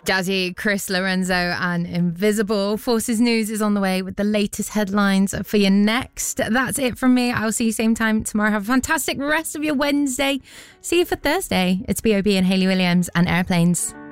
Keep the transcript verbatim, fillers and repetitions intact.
Jazzy, Chris Lorenzo and Invisible. Forces News is on the way with the latest headlines for you next. That's it from me. I'll see you same time tomorrow. Have a fantastic rest of your Wednesday. See you for Thursday. It's B O B and Hayley Williams and Airplanes.